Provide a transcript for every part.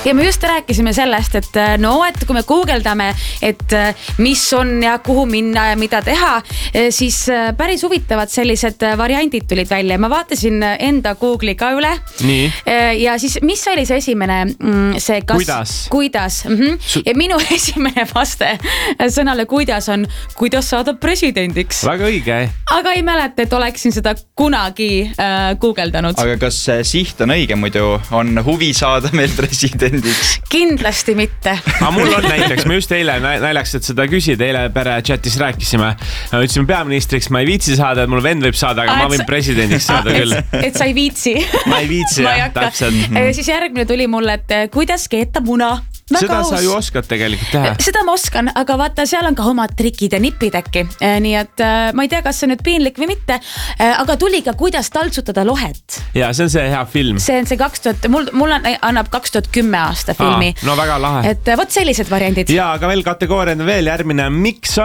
Ja me just rääkisime sellest, et kui me guugeldame, et mis on ja kuhu minna ja mida teha, siis päris huvitavad sellised variandid tulid välja. Ma vaatasin enda Google'i ka üle. Nii. Ja siis, mis oli see esimene? See kuidas? Ja minu esimene vaste sõnale kuidas on, kuidas saada presidendiks. Väga õige. Aga ei mäleta, et oleksin seda kunagi guugeldanud. Aga kas siht on õige muidu? On huvi saada meil presidendiks? Kindlasti mitte. Aga mul on näiteks, me just eile naljaks, et seda küsida, eile pere chatis rääkisime. Ütlesime peaministriks, ma ei viitsi saada, et mul vend võib saada, aga ma võin presidendiks saada küll. Et sa ei viitsi. Ma ei viitsi, jah, täpselt. Siis järgmine tuli mulle, et kuidas keeta muna. Seda sa ju oskad tegelikult teha. Seda ma oskan, aga vaata, seal on ka omad trikid ja nipid äkki. Nii et ma ei tea, kas see on nüüd piinlik või mitte, aga tuli ka kuidas taltsutada lohet. Ja see on see hea film. See on see 2000, mul annab 2010 aasta filmi. No väga lahe. Et võt sellised variandid. Ja, aga veel kategooriad veel järgmine. Miks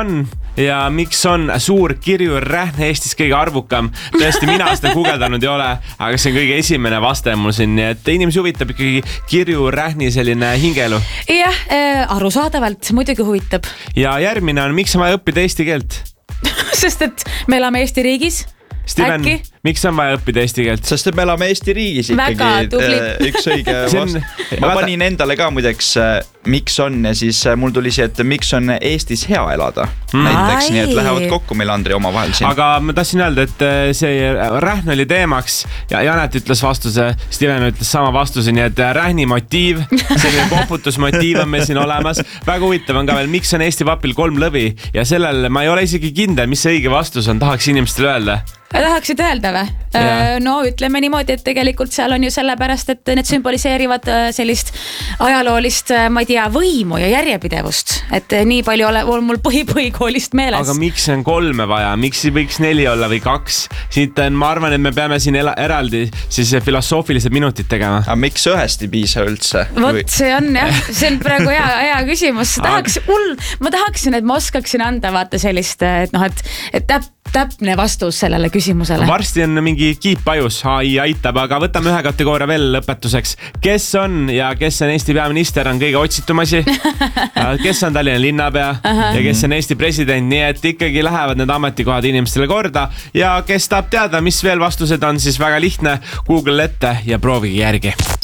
on suur kirju Rähne Eestis kõige arvukam? Tõesti, mina seda guugeldanud ei ole, aga see on kõige esimene vaste mul siin. Nii et inimesi huvitab ikkagi kirju Rähni selline hingelu. Jah, arusaadavalt, muidugi huvitab. Ja järgmine on, miks on vaja õppida eesti keelt? Sest et me elame Eesti riigis. Steven, miks on vaja õppida eesti keelt? Sest et me elame Eesti riigis ikkagi. Väga tubli. Üks õige vast. Ma panin endale ka muideks, miks on ja siis mul tuli see, et miks on Eestis hea elada. Näiteks, nii et lähevad kokku meil Andri oma vahel siin. Aga ma tahtsin öelda, et see Rähn oli teemaks ja Janet ütles vastuse, Steven ütles sama vastuse, nii et Rähni motiiv, selline poputusmotiiv on meil siin olemas. Väga huvitav on ka veel, miks on Eesti vapil 3 lõvi ja sellel ma ei ole isegi kindel, mis see õige vastus on, tahaks inimestele öelda. Tahaksid öelda või? No ütleme niimoodi, et tegelikult seal on ju sellepärast, et need sümboliseerivad sellist ajaloolist, ma ei tea, võimu ja järjepidevust. Et nii palju on mul põhikoolist meeles. Aga miks on 3 vaja? Miks võiks 4 olla või 2? Siit ma arvan, et me peame siin eraldi siis filosoofilised minutit tegema. Aga miks ühest ei piisa üldse? Vot see on jah, see on praegu hea küsimus. Ma tahaksin, et ma oskaksin anda vaata sellist, et täpne vastus sellele küsimusele. Varsti on mingi kiip ajus, AI aitab, aga võtame ühe kategooria veel lõpetuseks. Kes on Eesti peaminister on kõige otsitumasi? Kes on Tallinna linnapea ja kes on Eesti president? Nii et ikkagi lähevad need ametikohad inimestele korda ja kes tahab teada, mis veel vastused on, siis väga lihtne. Google ette ja proovige järgi.